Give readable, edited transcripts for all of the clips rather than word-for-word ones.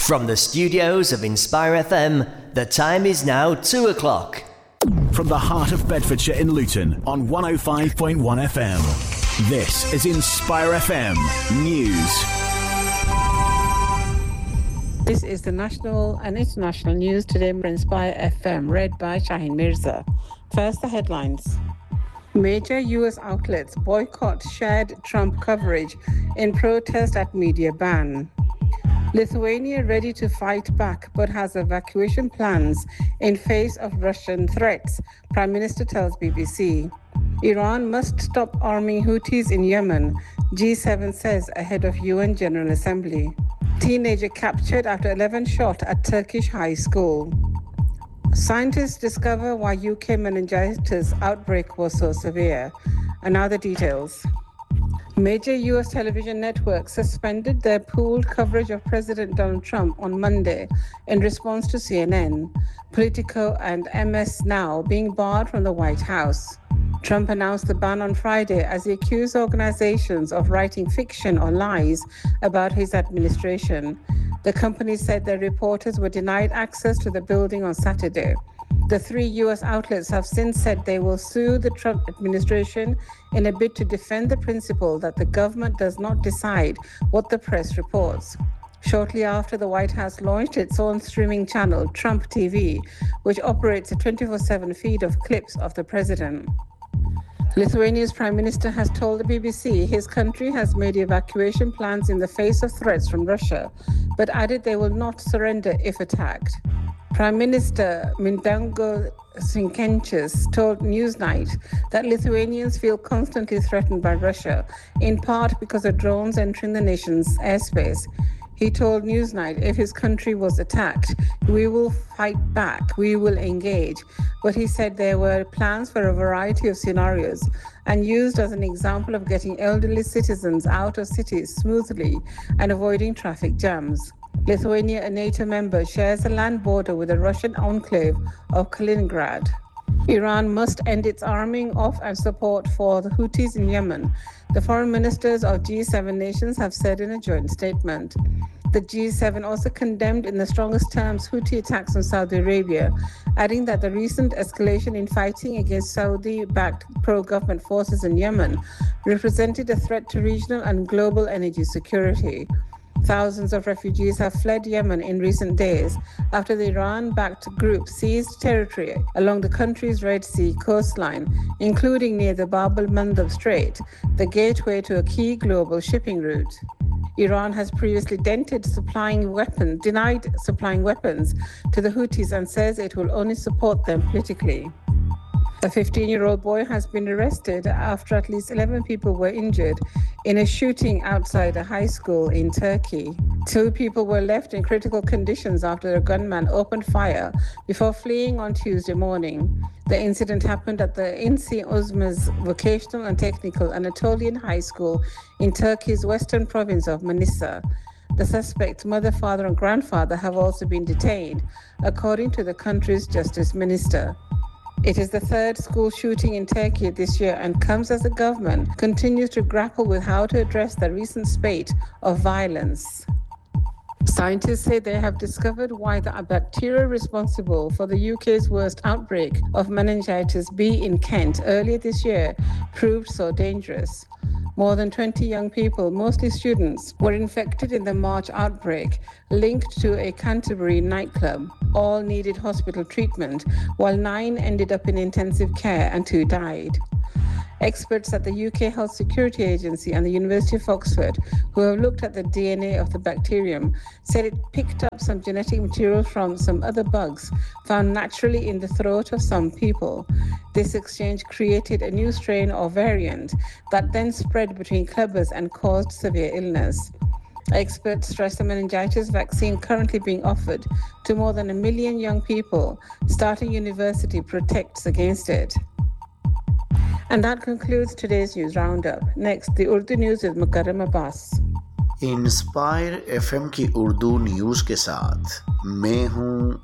From the studios of Inspire FM, the time is now 2 o'clock. From the heart of Bedfordshire in Luton on 105.1 FM. This is Inspire FM News. This is the national and international news today for Inspire FM, read by Shaheen Mirza. First, the headlines. Major U.S. outlets boycott shared Trump coverage in protest at media ban. Lithuania ready to fight back but has evacuation plans in face of Russian threats, Prime Minister tells BBC. Iran must stop arming Houthis in Yemen, G7 says ahead of UN General Assembly. Teenager captured after 11 shot at Turkish high school. Scientists discover why UK meningitis outbreak was so severe. And now the details. Major U.S. television networks suspended their pooled coverage of President Donald Trump on Monday in response to CNN, Politico and MS Now being barred from the White House. Trump announced the ban on Friday as he accused organizations of writing fiction or lies about his administration. The company said their reporters were denied access to the building on Saturday. The three U.S. outlets have since said they will sue the Trump administration in a bid to defend the principle that the government does not decide what the press reports. Shortly after, the White House launched its own streaming channel, Trump TV, which operates a 24/7 feed of clips of the president. Lithuania's Prime Minister has told the BBC his country has made evacuation plans in the face of threats from Russia, but added they will not surrender if attacked. Prime Minister Mindaugas Sinkevičius told Newsnight that Lithuanians feel constantly threatened by Russia, in part because of drones entering the nation's airspace. He told Newsnight if his country was attacked, we will fight back, we will engage. But he said there were plans for a variety of scenarios and used as an example of getting elderly citizens out of cities smoothly and avoiding traffic jams. Lithuania, a NATO member, shares a land border with the Russian enclave of Kaliningrad. Iran must end its arming of and support for the Houthis in Yemen, the foreign ministers of G7 nations have said in a joint statement. The G7 also condemned in the strongest terms Houthi attacks on Saudi Arabia, adding that the recent escalation in fighting against Saudi-backed pro-government forces in Yemen represented a threat to regional and global energy security. Thousands of refugees have fled Yemen in recent days after the Iran-backed group seized territory along the country's Red Sea coastline, including near the Bab el-Mandeb Strait, the gateway to a key global shipping route. Iran has previously denied supplying weapons to the Houthis and says it will only support them politically. A 15-year-old boy has been arrested after at least 11 people were injured in a shooting outside a high school in Turkey. 2 people were left in critical conditions after a gunman opened fire before fleeing on Tuesday morning. The incident happened at the İnci Uzmaz Vocational and Technical Anatolian High School in Turkey's western province of Manisa. The suspect's mother, father, and grandfather have also been detained, according to the country's justice minister. It is the third school shooting in Turkey this year and comes as the government continues to grapple with how to address the recent spate of violence. Scientists say they have discovered why the bacteria responsible for the UK's worst outbreak of meningitis B in Kent earlier this year proved so dangerous. More than 20 young people, mostly students, were infected in the March outbreak, linked to a Canterbury nightclub. All needed hospital treatment, while 9 ended up in intensive care and 2 died. Experts at the UK Health Security Agency and the University of Oxford, who have looked at the DNA of the bacterium, said it picked up some genetic material from some other bugs found naturally in the throat of some people. This exchange created a new strain or variant that then spread between clubbers and caused severe illness. Experts stress the meningitis vaccine currently being offered to more than 1 million young people starting university protects against it. And that concludes today's news roundup. Next, the Urdu news with Mukarram Abbas. Inspire FM की Urdu news के साथ मैं हूं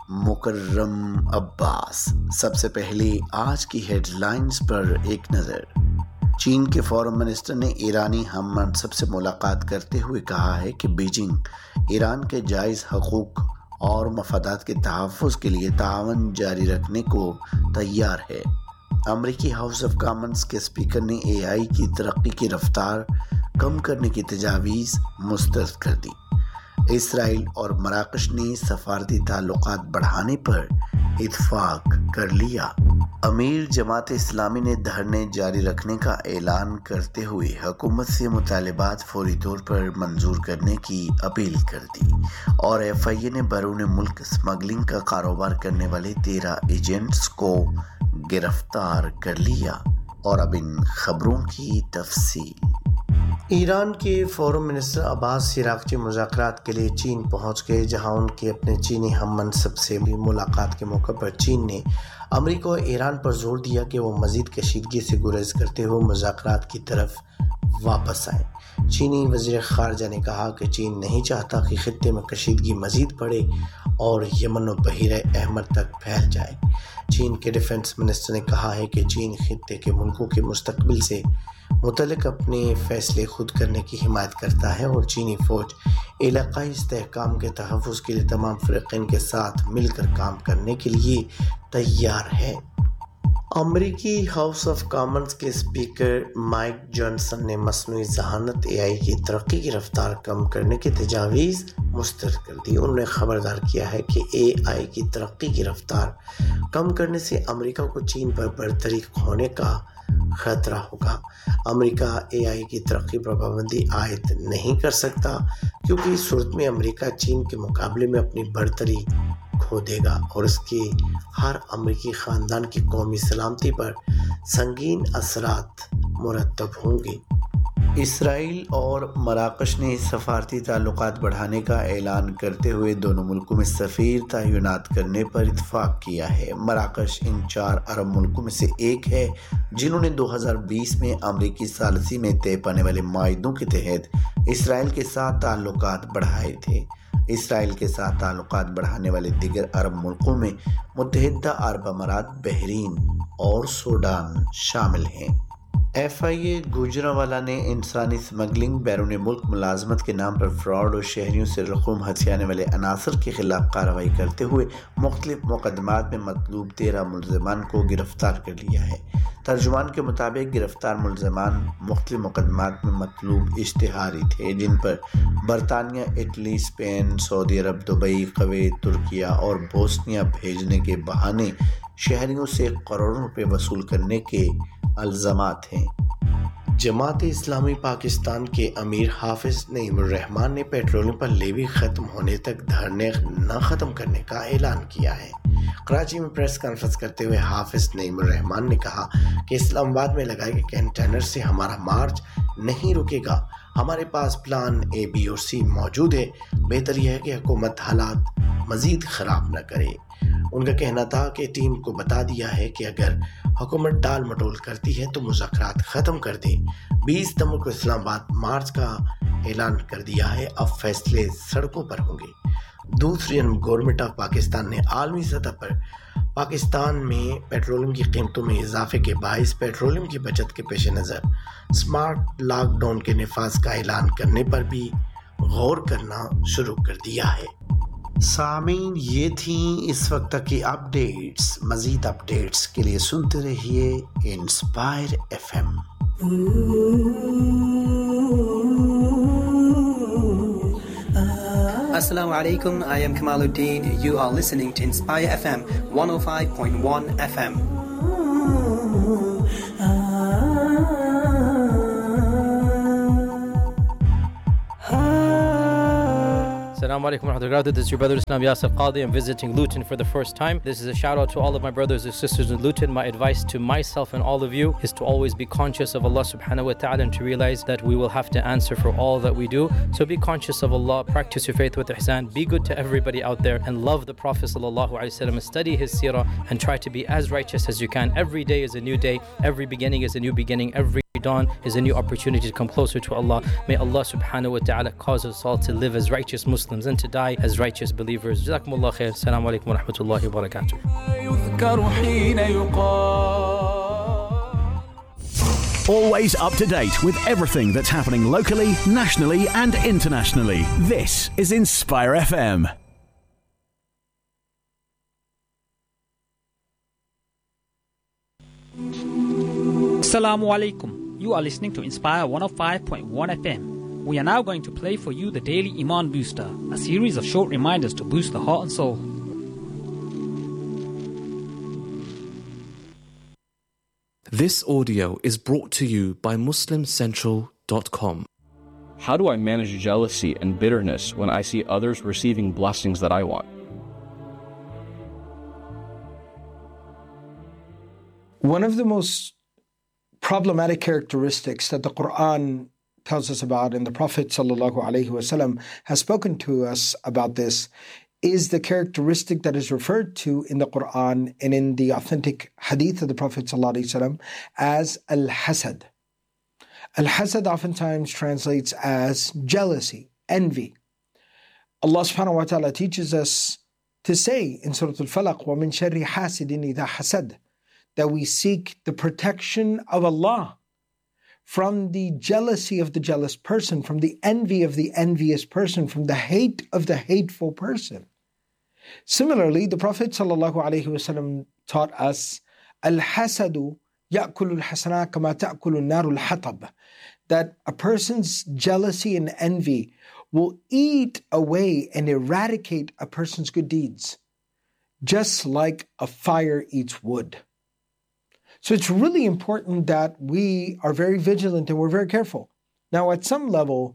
मुकर्रम अब्बास। सबसे पहले आज की headlines पर एक नज़र। چین کے فارن منسٹر نے ایرانی ہم منصب سے ملاقات کرتے ہوئے کہا ہے کہ بیجنگ ایران کے جائز حقوق اور مفادات کے تحفظ کے لیے تعاون جاری رکھنے کو تیار ہے۔ امریکی ہاؤس آف کامنز کے اسپیکر نے اے آئی کی ترقی کی رفتار کم کرنے کی تجاویز مسترد کر دی۔ اسرائیل اور مراکش نے سفارتی تعلقات بڑھانے پر اتفاق کر لیا۔ امیر جماعت اسلامی نے دھرنے جاری رکھنے کا اعلان کرتے ہوئے حکومت سے مطالبات فوری طور پر منظور کرنے کی اپیل کر دی، اور ایف آئی اے نے بیرون ملک اسمگلنگ کا کاروبار کرنے والے 13 ایجنٹس کو گرفتار کر لیا۔ اور اب ان خبروں کی تفصیل۔ ایران کے فورن منسٹر عباس عراقچی مذاکرات کے لیے چین پہنچ گئے، جہاں ان کے اپنے چینی ہم منصب سے بھی ملاقات کے موقع پر چین نے امریکہ اور ایران پر زور دیا کہ وہ مزید کشیدگی سے گریز کرتے ہوئے مذاکرات کی طرف واپس آئیں۔ چینی وزیر خارجہ نے کہا کہ چین نہیں چاہتا کہ خطے میں کشیدگی مزید بڑھے اور یمن و بحیرہ احمر تک پھیل جائے۔ چین کے ڈیفنس منسٹر نے کہا ہے کہ چین خطے کے ملکوں کے مستقبل سے متعلق اپنے فیصلے خود کرنے کی حمایت کرتا ہے، اور چینی فوج علاقائی استحکام کے تحفظ کے لیے تمام فریقین کے ساتھ مل کر کام کرنے کے لیے تیار ہے۔ امریکی ہاؤس آف کامنز کے اسپیکر مائک جانسن نے مصنوعی ذہانت اے آئی کی ترقی کی رفتار کم کرنے کی تجاویز مسترد کر دی۔ انہوں نے خبردار کیا ہے کہ اے آئی کی ترقی کی رفتار کم کرنے سے امریکہ کو چین پر برتری ہونے کا خطرہ ہوگا۔ امریکہ اے آئی کی ترقی پر پابندی عائد نہیں کر سکتا، کیونکہ اس صورت میں امریکہ چین کے مقابلے میں اپنی برتری کھو دے گا اور اس کے ہر امریکی خاندان کی قومی سلامتی پر سنگین اثرات مرتب ہوں گے۔ اسرائیل اور مراکش نے سفارتی تعلقات بڑھانے کا اعلان کرتے ہوئے دونوں ملکوں میں سفیر تعینات کرنے پر اتفاق کیا ہے۔ مراکش ان 4 عرب ملکوں میں سے ایک ہے جنہوں نے 2020 میں امریکی ثالثی میں طے پانے والے معاہدوں کے تحت اسرائیل کے ساتھ تعلقات بڑھائے تھے۔ اسرائیل کے ساتھ تعلقات بڑھانے والے دیگر عرب ملکوں میں متحدہ عرب امارات، بحرین اور سوڈان شامل ہیں۔ ایف آئی اے گوجرانوالہ نے انسانی اسمگلنگ، بیرون ملک ملازمت کے نام پر فراڈ اور شہریوں سے رقوم ہتھیانے والے عناصر کے خلاف کارروائی کرتے ہوئے مختلف مقدمات میں مطلوب 13 ملزمان کو گرفتار کر لیا ہے۔ ترجمان کے مطابق گرفتار ملزمان مختلف مقدمات میں مطلوب اشتہاری تھے، جن پر برطانیہ، اٹلی، اسپین، سعودی عرب، دبئی، کویت، ترکیہ اور بوسنیا بھیجنے کے بہانے شہریوں سے کروڑوں روپے وصول کرنے کے الزامات ہیں۔ جماعت اسلامی پاکستان کے امیر حافظ نعیم الرحمان نے پیٹرولیم پر لیوی ختم ہونے تک دھرنے نہ ختم کرنے کا اعلان کیا ہے۔ کراچی میں پریس کانفرنس کرتے ہوئے حافظ نعیم الرحمان نے کہا کہ اسلام آباد میں لگائے گئے کنٹینر سے ہمارا مارچ نہیں رکے گا۔ ہمارے پاس پلان اے، بی اور سی موجود ہے۔ بہتر یہ ہے کہ حکومت حالات مزید خراب نہ کرے۔ ان کا کہنا تھا کہ ٹیم کو بتا دیا ہے کہ اگر حکومت ٹال مٹول کرتی ہے تو مذاکرات ختم کر دیں۔ 20 ستمبر کو اسلام آباد مارچ کا اعلان کر دیا ہے، اب فیصلے سڑکوں پر ہوں گے۔ دوسری جانب گورنمنٹ آف پاکستان نے عالمی سطح پر پاکستان میں پیٹرولیم کی قیمتوں میں اضافے کے باعث پیٹرولیم کی بچت کے پیش نظر اسمارٹ لاک ڈاؤن کے نفاذ کا اعلان کرنے پر بھی غور کرنا شروع کر دیا ہے۔ سامعین، یہ تھیں اس وقت تک کی اپڈیٹس۔ مزید اپڈیٹس کے لیے سنتے رہیے inspire F M. Assalamu alaikum, I am Kamaluddin. You are listening to Inspire FM 105.1 FM. Assalamu alaikum wa rahmatullahi wa barakatuh. This is your brother Islam Yasir Qadi. I'm visiting Luton for the first time. This is a shout out to all of my brothers and sisters in Luton. My advice to myself and all of you is to always be conscious of Allah subhanahu wa ta'ala and to realize that we will have to answer for all that we do. So be conscious of Allah, practice your faith with ihsan, be good to everybody out there and love the Prophet sallallahu alaihi wasallam and study his seerah and try to be as righteous as you can. Every day is a new day. Every beginning is a new beginning. Every dawn is a new opportunity to come closer to Allah. May Allah subhanahu wa ta'ala cause us all to live as righteous Muslims and to die as righteous believers. Jazakumullah khair. Assalamu alaikum wa rahmatullahi wa barakatuh. Always up to date with everything that's happening locally, nationally and internationally. This is Inspire FM. Assalamu alaikum. You are listening to Inspire 105.1 FM. We are now going to play for you the Daily Iman Booster, a series of short reminders to boost the heart and soul. This audio is brought to you by MuslimCentral.com. How do I manage jealousy and bitterness when I see others receiving blessings that I want? One of the most problematic characteristics that the Quran tells us about, and the Prophet ﷺ has spoken to us about this, is the characteristic that is referred to in the Quran and in the authentic hadith of the Prophet ﷺ as al-hasad. Al-hasad oftentimes translates as jealousy, envy. Allah subhanahu wa ta'ala teaches us to say in Surah Al-Falaq, وَمِن شَرِّ حَاسِدٍ إِذَا حَسَدٍ, that we seek the protection of Allah from the jealousy of the jealous person, from the envy of the envious person, from the hate of the hateful person. Similarly, the Prophet ﷺ taught us, Al-hasadu ya'kulu al-hasana kama ta'kulu an-naru al-hatab, that a person's jealousy and envy will eat away and eradicate a person's good deeds, just like a fire eats wood. So it's really important that we are very vigilant and we're very careful. Now, at some level,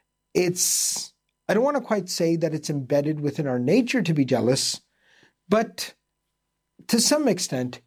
I don't want to quite say that it's embedded within our nature to be jealous, but to some extent,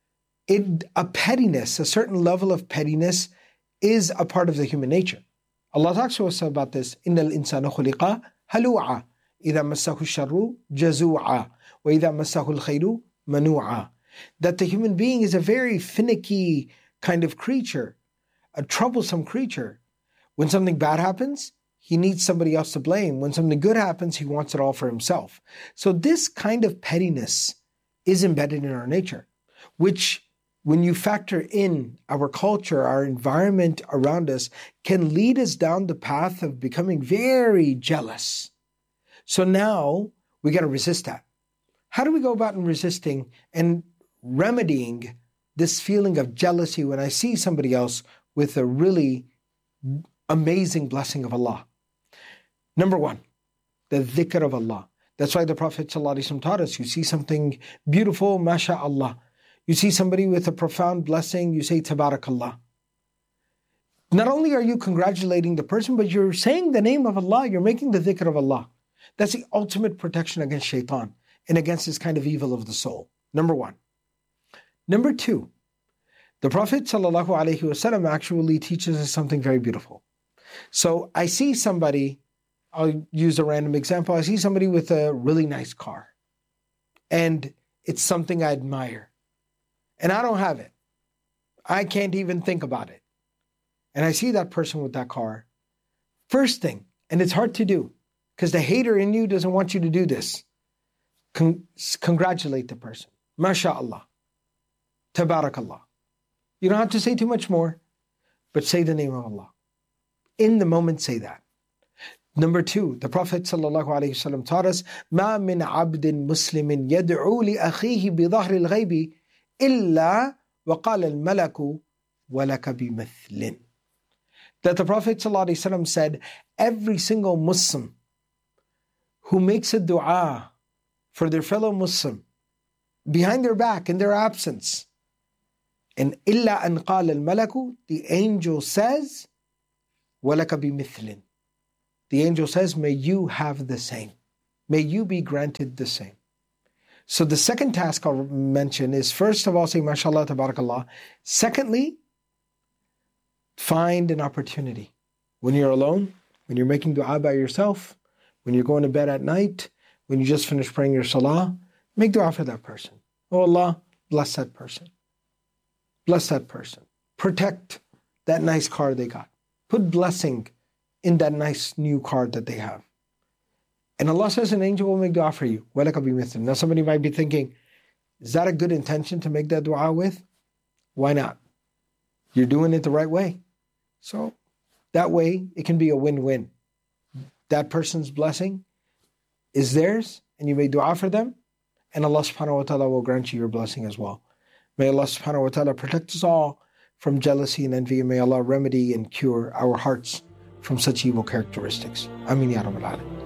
a pettiness, a certain level of pettiness is a part of the human nature. Allah talks to us about this, إِنَّ الْإِنسَانَ خُلِقَ هَلُوعًا إِذَا مَسَّهُ الشَّرُّ جَزُوعًا وَإِذَا مَسَّهُ الْخَيْرُ مَنُوعًا, that the human being is a very finicky kind of creature, a troublesome creature. When something bad happens, he needs somebody else to blame. When something good happens, he wants it all for himself. So this kind of pettiness is embedded in our nature, which, when you factor in our culture, our environment around us, can lead us down the path of becoming very jealous. So now we got to resist that. How do we go about in resisting and remedying this feeling of jealousy when I see somebody else with a really amazing blessing of Allah? Number one, the dhikr of Allah. That's why the Prophet ﷺ taught us, you see something beautiful, mashaAllah. You see somebody with a profound blessing, you say tabarakallah. Not only are you congratulating the person, but you're saying the name of Allah, you're making the dhikr of Allah. That's the ultimate protection against shaitan and against this kind of evil of the soul. Number one. Number two, the Prophet ﷺ actually teaches us something very beautiful. So I see somebody, I'll use a random example, I see somebody with a really nice car, and it's something I admire, and I don't have it. I can't even think about it. And I see that person with that car. First thing, and it's hard to do, because the hater in you doesn't want you to do this, congratulate the person. MashaAllah. Tabarakallah. You don't have to say too much more, but say the name of Allah. In the moment, say that. Number two, the Prophet ﷺ taught us, مَا مِنْ عَبْدٍ مُسْلِمٍ يَدْعُو لِأَخِيهِ بِظَهْرِ الْغَيْبِ إِلَّا وَقَالَ الْمَلَكُ وَلَكَ بِمِثْلٍ. That the Prophet ﷺ said, every single Muslim who makes a dua for their fellow Muslim behind their back, in their absence, and إِلَّا أَنْ قَالَ الْمَلَكُ, the angel says, وَلَكَ بِمِثْلٍ. The angel says, may you have the same. May you be granted the same. So the second task I'll mention is, first of all, say mashallah, tabarakallah. Secondly, find an opportunity. When you're alone, when you're making dua by yourself, when you're going to bed at night, when you just finish praying your salah, make dua for that person. Oh Allah, bless that person. Bless that person. Protect that nice car they got. Put blessing in that nice new car that they have. And Allah says an angel will make dua for you. وَلَكَ بِمِثْلٍ. Now somebody might be thinking, is that a good intention to make that dua with? Why not? you're doing it the right way. So that way, it can be a win-win. That person's blessing is theirs, and you may dua for them, and Allah subhanahu wa ta'ala will grant you your blessing as well. May Allah subhanahu wa ta'ala protect us all from jealousy and envy, and may Allah remedy and cure our hearts from such evil characteristics. Ameen ya Rabbal Alamin.